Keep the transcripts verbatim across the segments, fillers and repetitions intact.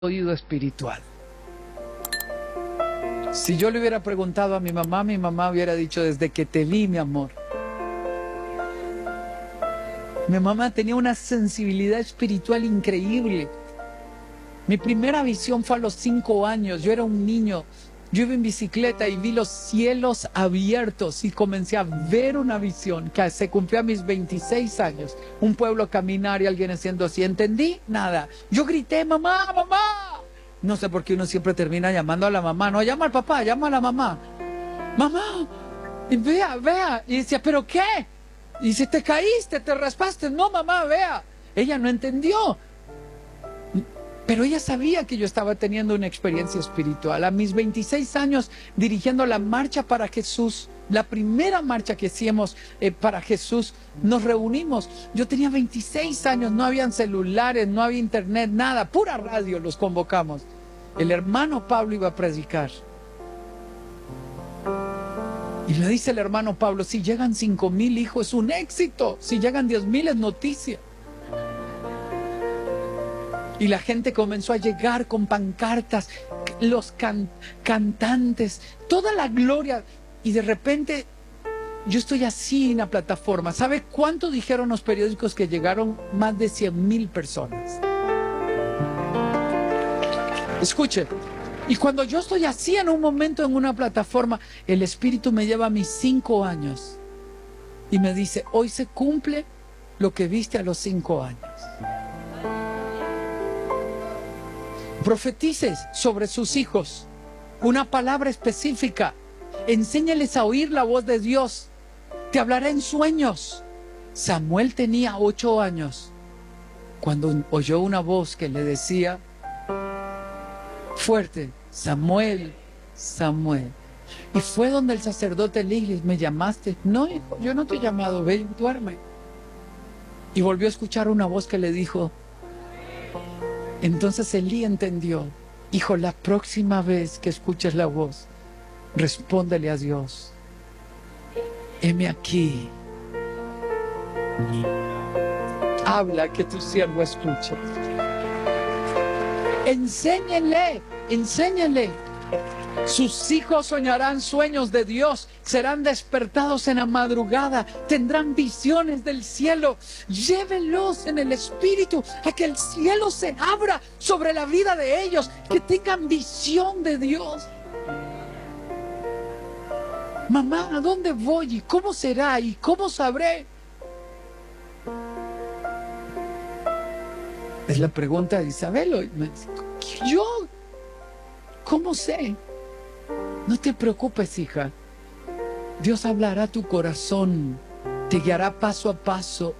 oído espiritual. Si yo le hubiera preguntado a mi mamá, mi mamá hubiera dicho: desde que te vi, mi amor. Mi mamá tenía una sensibilidad espiritual increíble. Mi primera visión fue a los cinco años. Yo era un niño. Yo iba en bicicleta y vi los cielos abiertos y comencé a ver una visión que se cumplió a mis veintiséis años. Un pueblo caminar y alguien haciendo así. ¿Entendí? Nada. Yo grité: mamá, mamá. No sé por qué uno siempre termina llamando a la mamá. No llama al papá, llama a la mamá. Mamá, y vea, vea. Y decía: ¿pero qué? Y si te caíste, te raspaste. No, mamá, vea. Ella no entendió. Pero ella sabía que yo estaba teniendo una experiencia espiritual. A mis veintiséis años, dirigiendo la Marcha para Jesús, la primera marcha que hicimos eh, para Jesús, nos reunimos. Yo tenía veintiséis años, no habían celulares, no había internet, nada, pura radio los convocamos. El hermano Pablo iba a predicar. Y me dice el hermano Pablo: si llegan cinco mil hijos es un éxito, si llegan diez mil es noticia. Y la gente comenzó a llegar con pancartas, los can cantantes, toda la gloria. Y de repente yo estoy así en la plataforma. ¿Sabe cuánto dijeron los periódicos que llegaron? Más de cien mil personas. Escuche, y cuando yo estoy así en un momento en una plataforma, el Espíritu me lleva a mis cinco años y me dice: hoy se cumple lo que viste a los cinco años. Profetices sobre sus hijos una palabra específica. Enséñales a oír la voz de Dios. Te hablará en sueños. Samuel tenía ocho años cuando oyó una voz que le decía fuerte: Samuel, Samuel. Y fue donde el sacerdote le dijo: ¿me llamaste? No, hijo, yo no te he llamado, ve y duerme. Y volvió a escuchar una voz que le dijo. Entonces Elí entendió: hijo, la próxima vez que escuches la voz, respóndele a Dios: heme aquí, habla que tu siervo escuche. Enséñenle, enséñenle. Sus hijos soñarán sueños de Dios, serán despertados en la madrugada, tendrán visiones del cielo. Llévenlos en el Espíritu a que el cielo se abra sobre la vida de ellos, que tengan visión de Dios. Mamá, ¿a dónde voy? ¿Y cómo será? ¿Y cómo sabré? Es la pregunta de Isabel. ¿Yo? ¿Cómo sé? No te preocupes, hija. Dios hablará a tu corazón, te guiará paso a paso,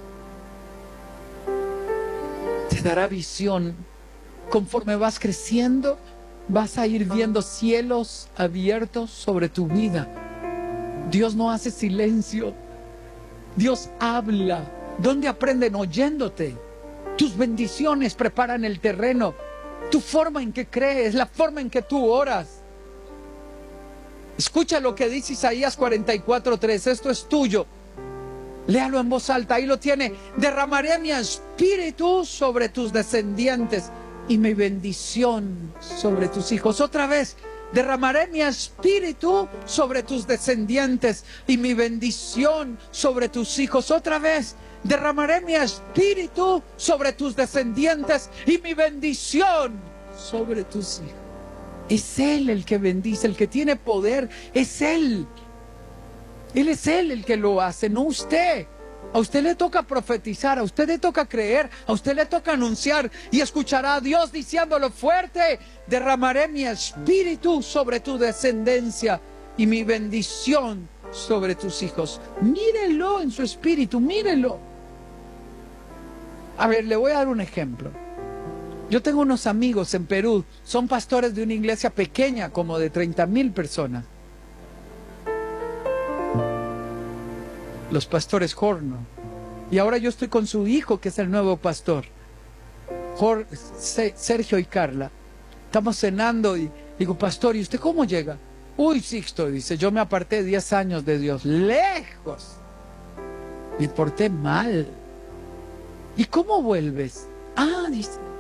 te dará visión. Conforme vas creciendo, vas a ir viendo cielos abiertos sobre tu vida. Dios no hace silencio. Dios habla. ¿Dónde aprenden? Oyéndote. Tus bendiciones preparan el terreno. Tu forma en que crees, la forma en que tú oras. Escucha lo que dice Isaías cuarenta y cuatro, tres. Esto es tuyo. Léalo en voz alta. Ahí lo tiene. Derramaré mi espíritu sobre tus descendientes y mi bendición sobre tus hijos. Otra vez. Derramaré mi espíritu sobre tus descendientes y mi bendición sobre tus hijos. Otra vez. Derramaré mi espíritu sobre tus descendientes y mi bendición sobre tus hijos. Es Él el que bendice, el que tiene poder, es Él. Él es Él el que lo hace, no usted. A usted le toca profetizar, a usted le toca creer, a usted le toca anunciar y escuchará a Dios diciéndolo fuerte: derramaré mi espíritu sobre tu descendencia y mi bendición sobre tus hijos. Mírelo en su espíritu, mírelo. A ver, le voy a dar un ejemplo. Yo tengo unos amigos en Perú, son pastores de una iglesia pequeña, como de treinta mil personas. Los pastores Horno. Y ahora yo estoy con su hijo, que es el nuevo pastor, Jorge, Sergio y Carla. Estamos cenando y digo: pastor, ¿y usted cómo llega? Uy, Sixto, dice, yo me aparté diez años de Dios, lejos. Me porté mal. ¿Y cómo vuelves? Ah, dice,